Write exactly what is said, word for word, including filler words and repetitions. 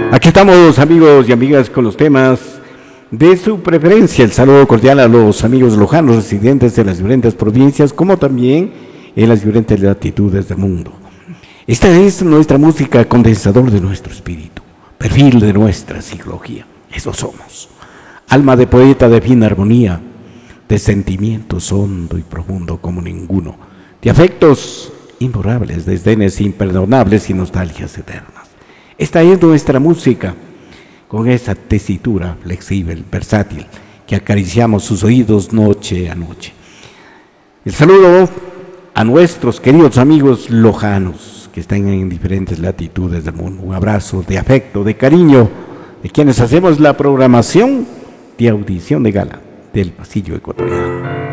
Aquí estamos, amigos y amigas, con los temas de su preferencia. El saludo cordial a los amigos lojanos residentes de las diferentes provincias, como también en las diferentes latitudes del mundo. Esta es nuestra música, condensador de nuestro espíritu, perfil de nuestra psicología. Eso somos. Alma de poeta de fina armonía, de sentimientos hondo y profundo como ninguno, de afectos imborrables, desdenes imperdonables y nostalgias eternas. Esta es nuestra música, con esa tesitura flexible, versátil, que acariciamos sus oídos noche a noche. El saludo a nuestros queridos amigos lojanos, que están en diferentes latitudes del mundo. Un abrazo de afecto, de cariño, de quienes hacemos la programación de audición de gala del pasillo ecuatoriano.